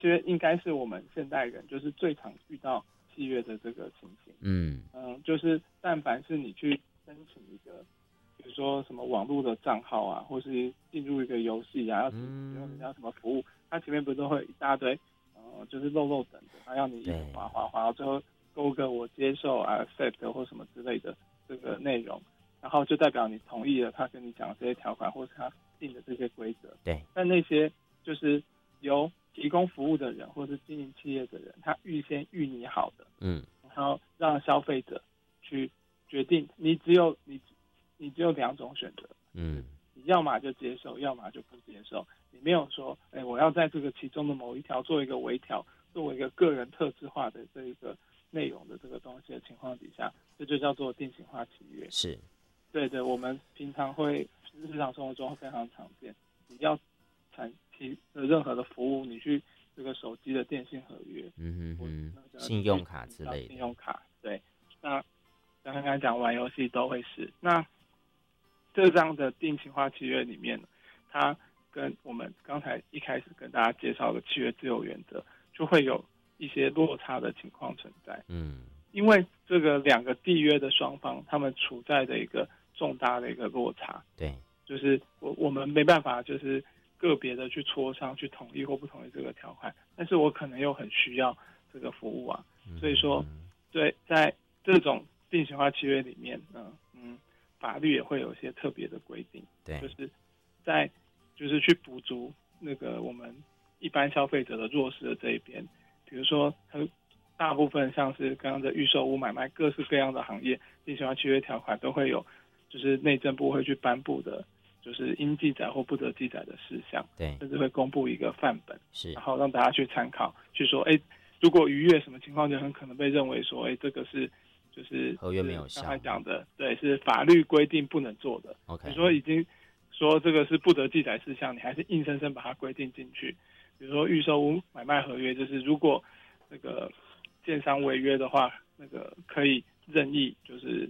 觉得应该是我们现代人就是最常遇到契约的这个情形。就是但凡是你去申请一个，比如说什么网络的账号啊，或是进入一个游戏啊，要使用人家什么服务，它前面不是都会一大堆，就是漏等的，它要你一直滑到最后勾个我接受啊 accept 或什么之类的这个内容，然后就代表你同意了他跟你讲的这些条款，或是他定的这些规则。 对， 但那些就是由提供服务的人或是经营企业的人，他预先预拟好的，然后让消费者去决定，你只有两种选择，你要么就接受，要么就不接受。你没有说，我要在这个其中的某一条做一个微调，作为一个个人特质化的这一个内容的这个东西的情况底下，这就叫做定型化契约。 是， 对的，我们平常会日常生活中非常常见，你要提任何的服务，你去这个手机的电信合约， 信用卡之类的， 信用卡，对，那刚刚讲玩游戏都会是。那这样的定型化契约里面，它跟我们刚才一开始跟大家介绍的契约自由原则，就会有一些落差的情况存在。因为这个两个缔约的双方，他们处在的一个重大的一个落差。 对， 就是我们没办法就是个别的去磋商去同意或不同意这个条款，但是我可能又很需要这个服务啊，所以说对，在这种定型化契约里面呢，法律也会有一些特别的规定， 对， 就是去补足那个我们一般消费者的弱势的这一边，比如说大部分像是刚刚的预售屋买卖各式各样的行业，定型化契约条款都会有，就是内政部会去颁布的，就是应记载或不得记载的事项， 对， 甚至会公布一个范本， 是， 然后让大家去参考，去说，如果逾越什么情况，就很可能被认为说，这个是就是合约没有效， 刚才讲的，对，是法律规定不能做的。 OK， 你说已经说这个是不得记载事项，你还是硬生生把它规定进去。比如说预售屋买卖合约，就是如果那个建商违约的话，那个可以任意就是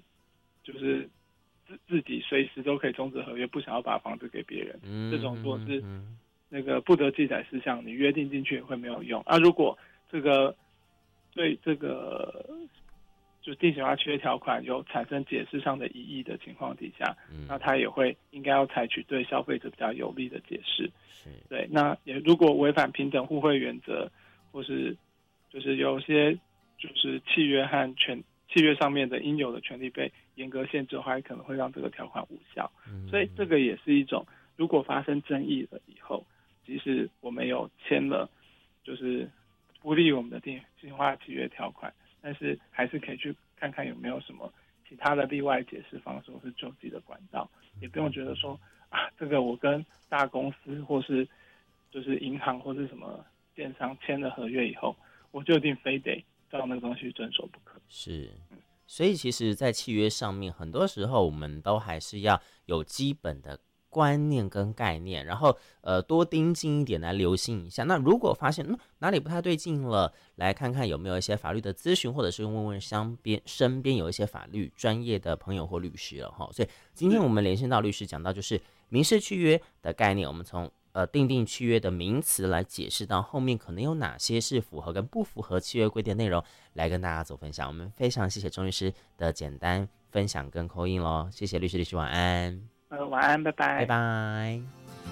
自己随时都可以终止合约，不想要把房子给别人。这种如果是那个不得记载事项，你约定进去也会没有用啊。如果这个对这个就定型化契约条款有产生解释上的异议的情况底下，那他也会应该要采取对消费者比较有利的解释。对，那也如果违反平等互惠原则，或是就是有些就是契约上面的应有的权利被严格限制的话，可能会让这个条款无效。所以这个也是一种，如果发生争议了以后，即使我们有签了就是不利于我们的定型化契约条款，但是还是可以去看看有没有什么其他的例外解释方式或是救济的管道，也不用觉得说这个我跟大公司或是就是银行或是什么电商签了合约以后，我就一定非得照那个东西遵守不可。 是，所以其实在契约上面，很多时候我们都还是要有基本的观念跟概念，然后多盯紧一点来留心一下。那如果发现哪里不太对劲了，来看看有没有一些法律的咨询，或者是问问身边有一些法律专业的朋友或律师了哈。所以今天我们连线到律师，讲到就是民事契约的概念，我们从订定契约的名词来解释到后面可能有哪些是符合跟不符合契约规定的内容，来跟大家做分享。我们非常谢谢钟律师的简单分享跟call in咯，谢谢律师，晚安。 晚安，拜拜， 拜拜。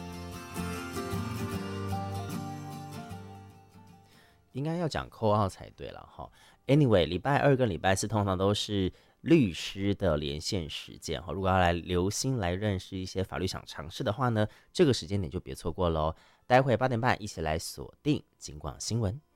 应该要讲call out才对了哈。Anyway， 礼拜二跟礼拜四通常都是律师的连线时间哈。如果要来留心来认识一些法律想尝试的话呢，这个时间点就别错过喽。待会8点半一起来锁定警广新闻。